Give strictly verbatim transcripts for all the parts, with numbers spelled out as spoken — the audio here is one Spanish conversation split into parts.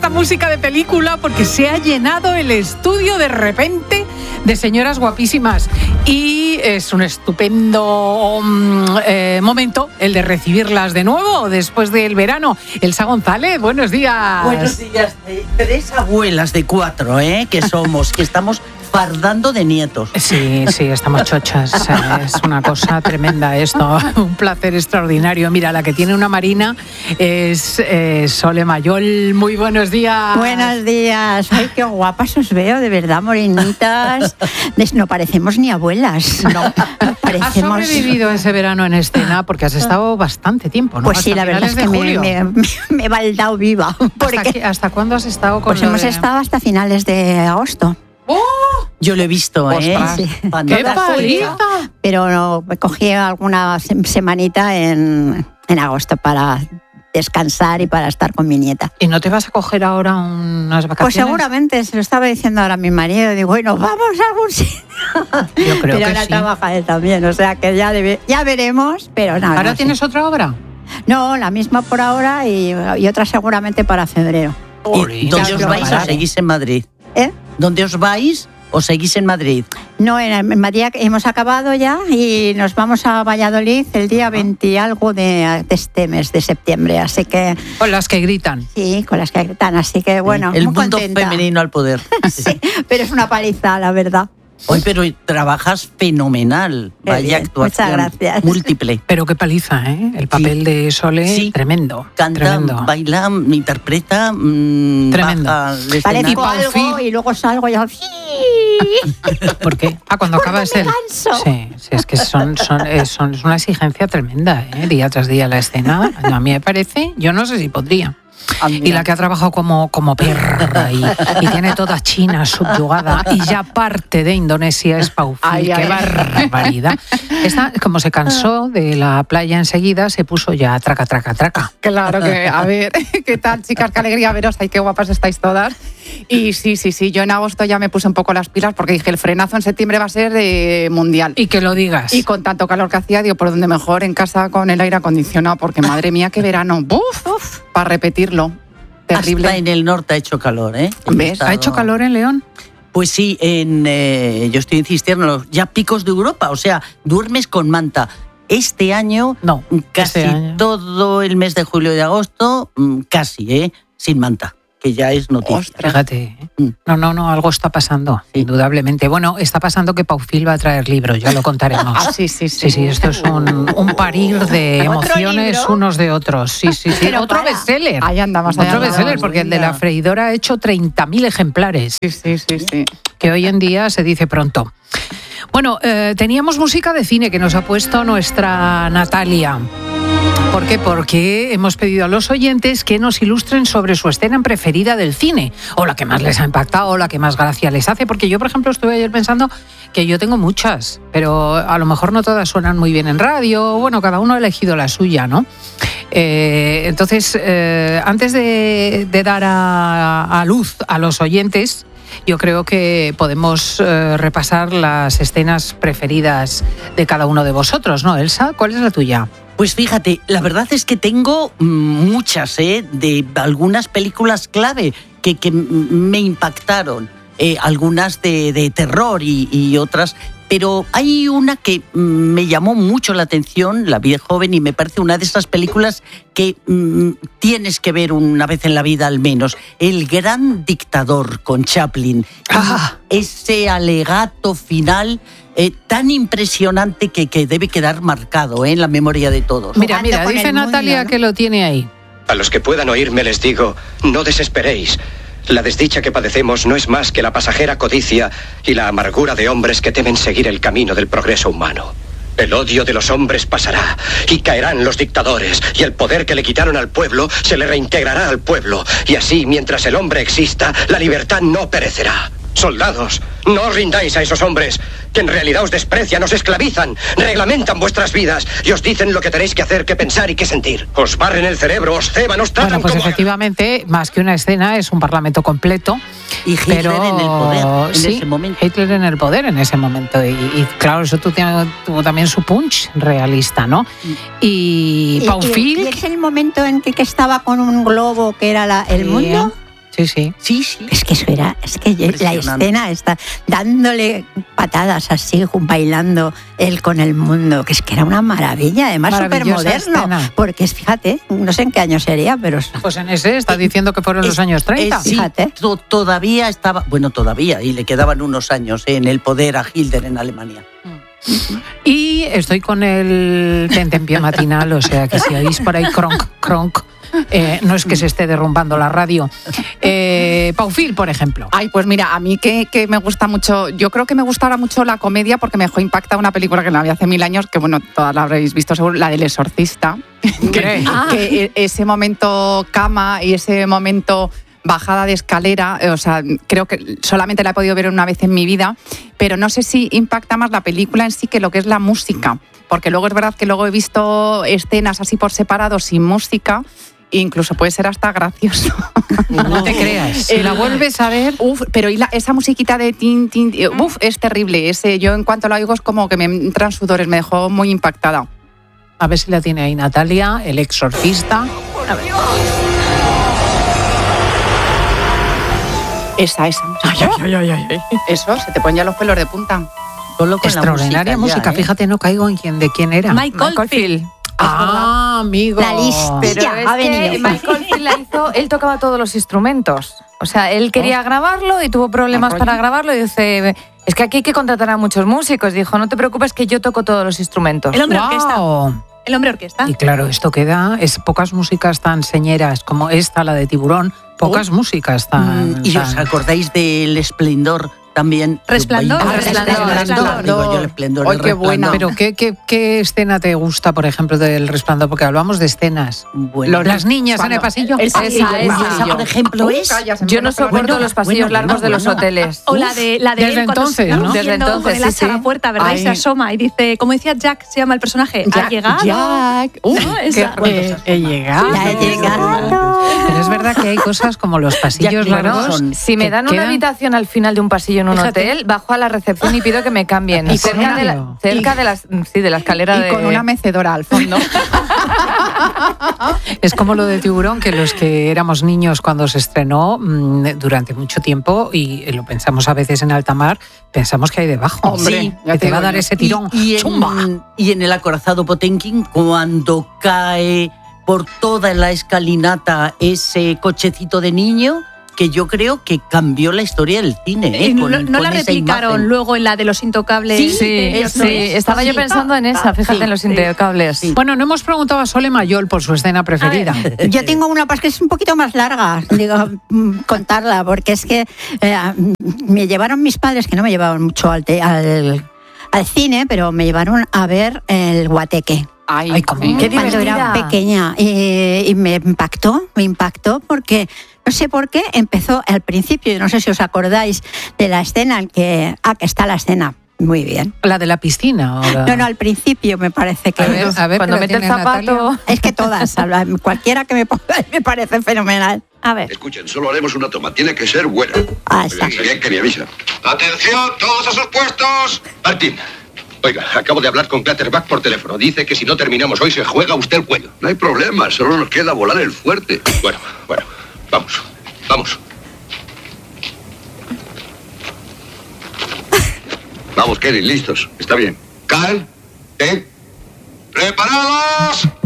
esta música de película porque se ha llenado el estudio de repente de señoras guapísimas y es un estupendo um, eh, momento el de recibirlas de nuevo después del verano. Elsa González, buenos días. Buenos días. Tres abuelas de cuatro, ¿eh? Que somos, que estamos fardando de nietos. Sí, sí, estamos chochas. Es una cosa tremenda esto. Un placer extraordinario. Mira, la que tiene una marina es eh, Sole Mayol. Muy buenos días. Buenos días. Ay, qué guapas os veo, de verdad, morenitas. No parecemos ni abuelas. No. Parecemos... Has sobrevivido ese verano en escena porque has estado bastante tiempo, ¿no? Pues sí, hasta la verdad es que me, me, me, me he baldado viva. Porque... ¿Hasta, qué, ¿Hasta cuándo has estado con Pues hemos de... estado hasta finales de agosto. ¡Oh! Yo lo he visto, ¿eh? Sí. ¡Qué paliza! Pero no, me cogí alguna semanita en, en agosto para descansar y para estar con mi nieta. ¿Y no te vas a coger ahora unas vacaciones? Pues seguramente, se lo estaba diciendo ahora a mi marido. Digo, bueno, vamos a algún sitio. Yo creo pero que ahora sí. trabaja él también, o sea que ya, debe, ya veremos, pero nada. ¿Ahora no tienes sé. otra obra? No, la misma por ahora y, y otra seguramente para febrero. ¿Y dónde os vais o seguís en Madrid? ¿Eh? ¿Dónde os vais o seguís en Madrid? No, en Madrid hemos acabado ya y nos vamos a Valladolid el día veinte y algo de, de este mes, de septiembre, así que... Con las que gritan. Sí, con las que gritan, así que bueno, el muy mundo contenta. femenino al poder. Sí, pero es una paliza, la verdad. Hoy, pero trabajas fenomenal. Qué Vaya bien, actuación muchas gracias. múltiple. Pero qué paliza, ¿eh? El papel Sí. de Sole, Sí. tremendo. Canta, tremendo. baila, interpreta, mmm, Tremendo. baja al escenario. Parezco Paufil. algo y luego salgo y hago... ¿Por qué? Ah, cuando acaba es me el... canso. Sí, sí, es que son, son, eh, son, es una exigencia tremenda, ¿eh? Día tras día la escena. A mí me parece, yo no sé si podría. Y la que ha trabajado como, como perra y, y tiene toda China subyugada y ya parte de Indonesia es Paufil. Ay, ¡Qué ay. barbaridad! Esta, como se cansó de la playa enseguida, se puso ya traca, traca, traca. Claro que, a ver, ¿qué tal, chicas? Qué alegría veros, ay, qué guapas estáis todas. Y sí, sí, sí, yo en agosto ya me puse un poco las pilas porque dije, el frenazo en septiembre va a ser eh, mundial. Y que lo digas. Y con tanto calor que hacía, digo, por donde mejor, en casa con el aire acondicionado, porque madre mía, qué verano, ¡buf! uf, para repetirlo. Terrible. Hasta en el norte ha hecho calor, ¿eh? ¿Ves? Estado- ¿Ha hecho calor en León? Pues sí, en, eh, yo estoy en Cisterna, ya picos de Europa, o sea, duermes con manta. Este año, No, casi este año. todo el mes de julio y agosto, mm, casi, ¿eh? Sin manta, que ya es noticia. Ostras. Fíjate. ¿eh? Mm. No, no, no, algo está pasando, Sí. indudablemente. Bueno, está pasando que Paufil va a traer libros, ya lo contaremos. Ah, sí, sí, sí. Sí, sí, esto es un, un parir de ¿Otro emociones libro? unos de otros. Sí, sí, sí. Pero Otro para. bestseller. Ahí andamos, ahí Otro andamos. bestseller, porque el de la freidora ha hecho treinta mil ejemplares, Sí, sí, sí, sí. que hoy en día se dice pronto. Bueno, eh, teníamos música de cine que nos ha puesto nuestra Natalia. ¿Por qué? Porque hemos pedido a los oyentes que nos ilustren sobre su escena preferida del cine, o la que más les ha impactado, o la que más gracia les hace, porque yo, por ejemplo, estuve ayer pensando que yo tengo muchas, pero a lo mejor no todas suenan muy bien en radio, bueno, cada uno ha elegido la suya, ¿no? Eh, entonces, eh, antes de, de dar a, a luz a los oyentes, yo creo que podemos eh, repasar las escenas preferidas de cada uno de vosotros, ¿no, Elsa? ¿Cuál es la tuya? Pues fíjate, la verdad es que tengo mm, muchas, ¿eh? De algunas películas clave que, que m- me impactaron, eh, algunas de, de terror y, y otras, pero hay una que mm, me llamó mucho la atención, la vi de joven, y me parece una de esas películas que mm, tienes que ver una vez en la vida al menos, El Gran Dictador con Chaplin. Ah. Ese alegato final eh, tan impresionante que, que debe quedar marcado eh, en la memoria de todos. Mira, Jugando mira, con dice el mundo, Natalia ¿no? que lo tiene ahí. A los que puedan oírme les digo, no desesperéis. La desdicha que padecemos no es más que la pasajera codicia y la amargura de hombres que temen seguir el camino del progreso humano. El odio de los hombres pasará y caerán los dictadores, y el poder que le quitaron al pueblo se le reintegrará al pueblo, y así, mientras el hombre exista, la libertad no perecerá. Soldados, no os rindáis a esos hombres, que en realidad os desprecian, os esclavizan, reglamentan vuestras vidas y os dicen lo que tenéis que hacer, que pensar y que sentir. Os barren el cerebro, os ceban, os tratan Bueno, pues como... efectivamente, más que una escena, es un parlamento completo. Y Hitler pero, en el poder en sí, ese momento. Hitler en el poder en ese momento. Y, y claro, eso tu- tuvo también su punch realista, ¿no? Y, Y, Paufil... y es el momento en que, que estaba con un globo que era la- el Sí. mundo. Sí, sí. Sí, sí. Es que eso era, es que la Impresionante. escena está dándole patadas así, bailando él con el mundo, que es que era una maravilla, además súper Maravillosa moderno, escena. porque es, fíjate, no sé en qué año sería, pero es- Pues en ese está diciendo que fueron los Es- años treinta. es- sí, Fíjate. to- todavía estaba, bueno, todavía, y le quedaban unos años eh, en el poder a Hitler en Alemania. Y estoy con el tentempié matinal, o sea que si oís por ahí cronk, cronk, eh, no es que se esté derrumbando la radio. Eh, Paufil, por ejemplo. Ay, pues mira, a mí que, que me gusta mucho, yo creo que me gustará mucho la comedia porque me dejó impactada una película que la vi hace mil años, que bueno, todas la habréis visto seguro, la del Exorcista. Hombre. Que e- ese momento cama y ese momento bajada de escalera, eh, o sea, creo que solamente la he podido ver una vez en mi vida, pero no sé si impacta más la película en sí que lo que es la música, porque luego es verdad que luego he visto escenas así por separado sin música, e incluso puede ser hasta gracioso. No te creas. Si la vuelves a ver. Uf, pero y la- esa musiquita de tin, tin, eh, uf, es terrible. Ese, yo en cuanto la oigo es como que me entran sudores, me dejó muy impactada. A ver si la tiene ahí Natalia, el exorcista. Esa, esa. Eso, se te ponen ya los pelos de punta. Solo con la Extraordinaria música. música, ya, ¿eh? Fíjate, no caigo en quién, de quién era. Michael Field. Ah, amigo. La lista. Pero Ya, es ha que venido. Michael Field la hizo, él tocaba todos los instrumentos. O sea, él quería grabarlo y tuvo problemas ¿Rollo? para grabarlo y dice, es que aquí hay que contratar a muchos músicos. Dijo, no te preocupes que yo toco todos los instrumentos. El hombre orquesta. Guau. El hombre orquesta. Y claro, esto queda, es pocas músicas tan señeras como esta, la de Tiburón, pocas músicas tan... Mm, ¿Y os tan- acordáis del Esplendor también? Resplandor, Ah, Resplandor, Resplandor. Digo yo, el Esplendor, Ay, el qué buena. Resplandor. Pero ¿qué, qué, ¿qué escena te gusta, por ejemplo, del Resplandor? Porque hablamos de escenas. Bueno, Las niñas en Cuando- el pasillo. El pasillo, Esa, el esa. pasillo. Esa, por ejemplo, Uy, es- calla, se me Yo ponen no los pelos de soporto punta. los pasillos bueno, largos de bueno, los bueno. hoteles. O la de, la de Desde él cuando entonces, se está ¿no? Desde yendo entonces, con el sí, hacha a sí. la puerta, ¿verdad? Y se Ay. asoma y dice, como decía Jack, se llama el personaje, ha Jack, llegado. Jack. Uf, ¿No? qué Esa. Eh, he llegado. Ya he llegado. Pero es verdad que hay cosas como los pasillos Ya, largos. bueno, Si me que dan una quedan- habitación al final de un pasillo en un Fíjate. hotel, bajo a la recepción y pido que me cambien. ¿En cerca de la, serio? cerca de las, sí, de la escalera Y de... con una mecedora al fondo. Es como lo de Tiburón, que los que éramos niños cuando se estrenó mm, durante mucho tiempo, y lo pensamos a veces en alta mar, pensamos que hay debajo. Hombre, Sí, ya que te te va a digo dar yo. ese tirón. Y, y ¡Chumba! en, y en el acorazado Potemkin, cuando cae por toda la escalinata ese cochecito de niño, que yo creo que cambió la historia del cine. ¿eh? Y no, Con- no con la esa replicaron imagen. luego en la de los intocables. Sí, Sí, Eso sí, es. estaba yo Sí. pensando en esa, fíjate Sí, en los sí. intercables. Sí. Bueno, no hemos preguntado a Sole Mayol por su escena preferida. Yo tengo una pues, que es un poquito más larga, digo, mm, contarla, porque es que eh, me llevaron mis padres, que no me llevaban mucho al, te- al, al cine, pero me llevaron a ver el Guateque. Ay, Ay, cómo- Qué Cuando era divertida. pequeña. Y, y me impactó, me impactó porque no sé por qué empezó al principio, yo no sé si os acordáis de la escena en que. Ah, que está la escena. Muy bien. La de la piscina. o la- No, no, al principio me parece que. A ver, a ver, Cuando que la mete el tiene zapato... Natalia. Es que todas, hablan, cualquiera que me ponga me parece fenomenal. A ver. Escuchen, solo haremos una toma. Tiene que ser buena. Ah, está. Bien, bien, que me avisa. ¡Atención, todos a sus puestos! Martín, oiga, acabo de hablar con Clatterback por teléfono. Dice que si no terminamos hoy se juega usted el cuello. No hay problema, solo nos queda volar el fuerte. Bueno, bueno, vamos, vamos. Vamos, Kenny, listos. Está bien. Cal, ¿eh? ¡Preparados!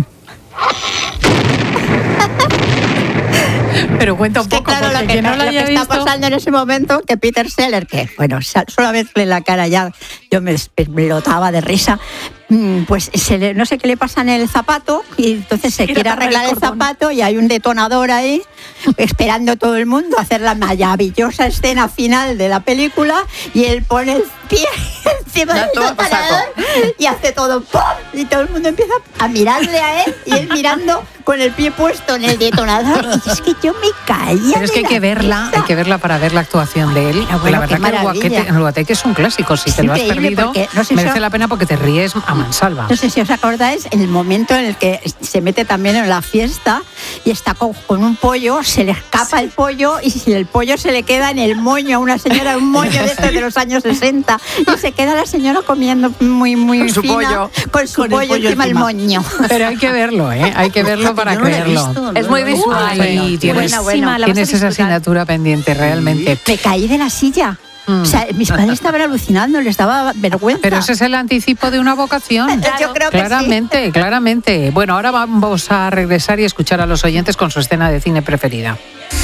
Pero cuenta un Es que poco, claro, porque lo que, quien no la lo haya que está visto... pasando en ese momento, que Peter Sellers, que bueno, sa- solo a verle la cara ya, yo me explotaba de risa, mm, pues se le- no sé qué le pasa en el zapato, y entonces se Quiere quiere agarrar el arreglar el, cordón. zapato y hay un detonador ahí, esperando todo el mundo a hacer la maravillosa escena final de la película, y él pone el pie encima Ya del todo a detonador y hace todo ¡pum! Y todo el mundo empieza a mirarle a él, y él mirando con el pie puesto en el detonador, y es que yo me caía. Pero es que hay de que la verla, risa. hay que verla para ver la actuación de él. Pero bueno, la qué verdad que el maravilla. Guateque, el Guateque es un clásico. Si Es te lo has increíble perdido, porque no sé si merece os- la pena porque te ríes a mansalva. No sé si os acordáis el momento en el que se mete también en la fiesta y está con, con un pollo se le escapa el pollo y si el pollo se le queda en el moño a una señora, un moño de estos de los años sesenta, y se queda la señora comiendo muy, muy Con su fina, pollo. con su Con el pollo, pollo encima el encima. moño. Pero hay que verlo, ¿eh? Hay que verlo para Yo no lo he creerlo. visto, Es no muy lo he visto. visual. Sí, tienes, Buena, buena. La vas a tienes esa disfrutar. asignatura pendiente, realmente. Me caí de la silla. Mm. O sea, mis padres estaban alucinando, les daba vergüenza. Pero ese es el anticipo de una vocación. Yo creo que Claramente, claramente. Bueno, ahora vamos a regresar y escuchar a los oyentes con su escena de cine preferida.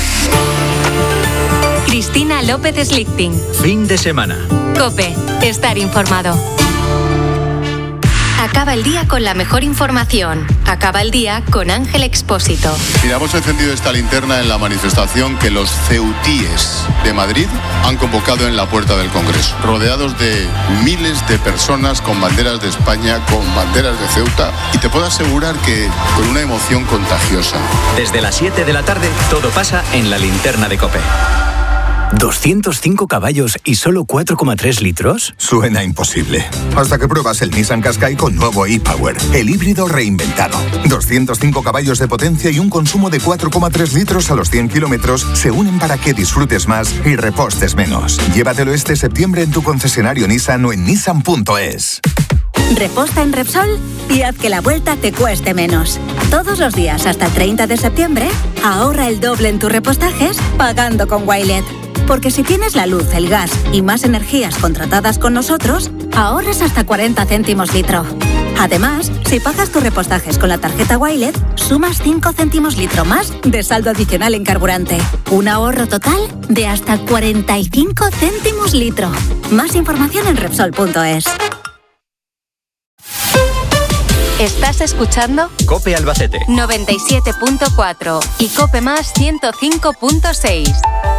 Cristina López Slichting. Fin de semana. COPE. Estar informado. Acaba el día con la mejor información. Acaba el día con Ángel Expósito. Mira, hemos encendido esta linterna en la manifestación que los ceutíes de Madrid han convocado en la puerta del Congreso, rodeados de miles de personas con banderas de España, con banderas de Ceuta, y te puedo asegurar que con una emoción contagiosa. Desde las siete de la tarde, todo pasa en la linterna de COPE. ¿doscientos cinco caballos y solo cuatro coma tres litros? Suena imposible. Hasta que pruebas el Nissan Qashqai con nuevo e-Power, el híbrido reinventado. doscientos cinco caballos de potencia y un consumo de cuatro coma tres litros a los cien kilómetros se unen para que disfrutes más y repostes menos. Llévatelo este septiembre en tu concesionario Nissan o en nissan punto es. Reposta en Repsol y haz que la vuelta te cueste menos. Todos los días hasta el treinta de septiembre, ahorra el doble en tus repostajes pagando con Wilet. Porque si tienes la luz, el gas y más energías contratadas con nosotros, ahorras hasta cuarenta céntimos litro. Además, si pagas tus repostajes con la tarjeta Wilet, sumas cinco céntimos litro más de saldo adicional en carburante. Un ahorro total de hasta cuarenta y cinco céntimos litro. Más información en Repsol punto es. ¿Estás escuchando? COPE Albacete. noventa y siete punto cuatro y COPE Más ciento cinco punto seis.